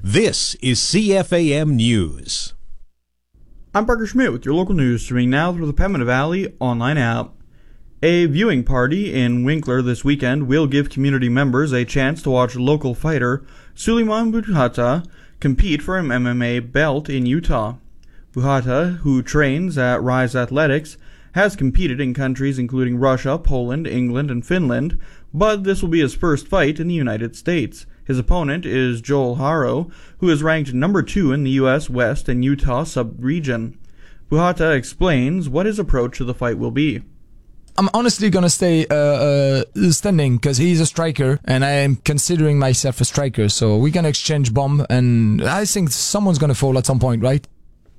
This is CFAM News. I'm Parker Schmidt with your local news, streaming now through the Pembina Valley online app. A viewing party in Winkler this weekend will give community members a chance to watch local fighter Suleiman Buhata compete for an MMA belt in Utah. Buhata, who trains at Rise Athletics, has competed in countries including Russia, Poland, England, and Finland, but this will be his first fight in the United States. His opponent is Joel Haro, who is ranked number 2 in the U.S. West and Utah sub-region. Buhata explains what his approach to the fight will be. I'm honestly going to stay standing because he's a striker and I am considering myself a striker. So we're going to exchange bomb and I think someone's going to fall at some point, right?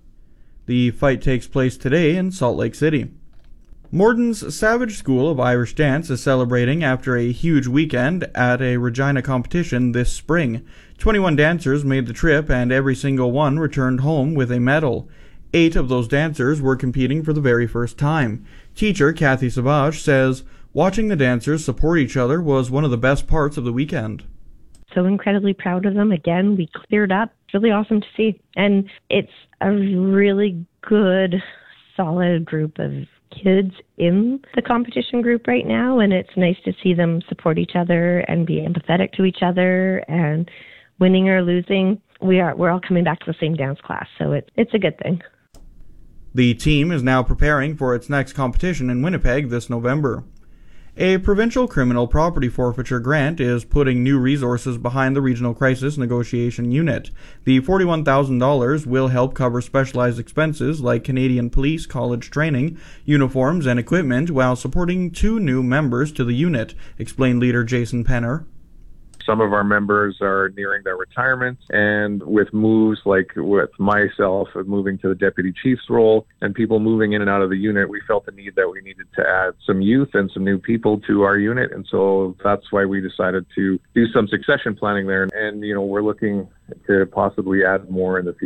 The fight takes place today in Salt Lake City. Morden's Savage School of Irish Dance is celebrating after a huge weekend at a Regina competition this spring. 21 dancers made the trip and every single one returned home with a medal. 8 of those dancers were competing for the very first time. Teacher Kathy Savage says watching the dancers support each other was one of the best parts of the weekend. So incredibly proud of them. Again, we cleared up. It's really awesome to see. And it's a really good, solid group of kids in the competition group right now, and it's nice to see them support each other and be empathetic to each other, and winning or losing, we're all coming back to the same dance class, so it's a good thing. The team is now preparing for its next competition in Winnipeg this November. A provincial criminal property forfeiture grant is putting new resources behind the Regional Crisis Negotiation Unit. The $41,000 will help cover specialized expenses like Canadian Police College training, uniforms, and equipment while supporting 2 new members to the unit, explained leader Jason Penner. Some of our members are nearing their retirement, and with moves like with myself moving to the deputy chief's role and people moving in and out of the unit, we felt the need that we needed to add some youth and some new people to our unit. And so that's why we decided to do some succession planning there. And, we're looking to possibly add more in the future.